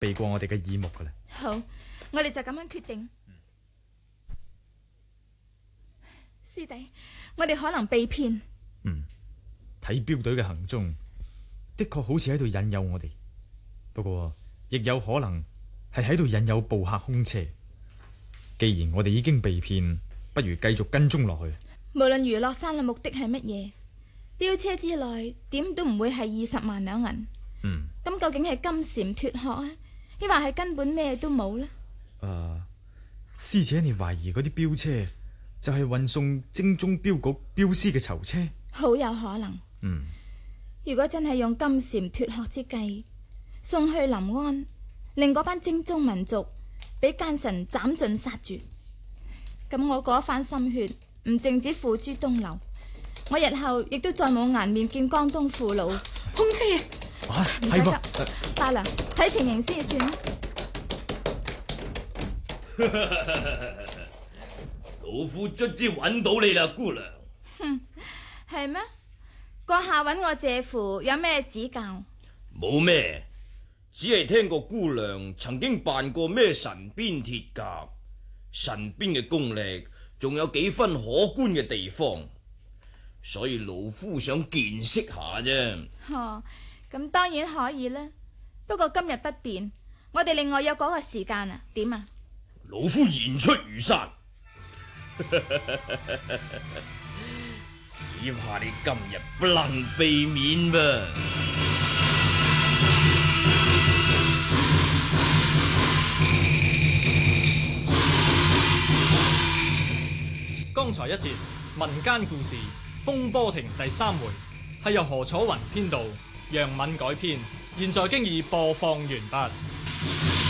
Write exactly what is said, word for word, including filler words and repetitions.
避過我哋嘅耳目噶啦。 好，我哋就咁樣決定。嗯、師弟，我哋可能被騙。 嗯，睇鏢隊嘅行蹤，的確好似喺度引誘我哋。不過，亦有可能係喺度引誘捕客空車。既然我哋已經被騙，不如繼續跟蹤落去。 無論娛樂山嘅目的係乜嘢，鏢車之內點都唔會係二十萬兩銀。 嗯， 咁究竟係金蟬脫殼啊，抑或係根本咩都冇呢？ 誒、呃，師姐，你懷疑嗰啲鏢車就係運送精忠鏢局鏢師嘅囚車？ 好有可能。 嗯， 如果真係用金蟬脫殼之計送去臨安，令嗰班精忠民族俾奸臣斬盡殺絕，咁我嗰一番心血唔淨止付諸東流，我日後亦都再冇顏面見江東父老。空車啊， 唔使急，大娘睇情形先算啦。 老夫卒之揾到你啦，姑娘。 哼，係咩？閣下揾我借符有咩指教？ 冇咩，只係聽過姑娘曾經辦過咩神鞭鐵甲，神鞭嘅功力仲有幾分可觀嘅地方，所以老夫想見識下啫。 哦，咁當然可以啦。不過今日不便，我哋另外約嗰個時間啊，點啊？ 老夫言出如山，只怕你今日不能避免噃。 剛才一節民間故事《風波亭》第三回係由何楚雲編導，楊敏改編，現在經已播放完畢。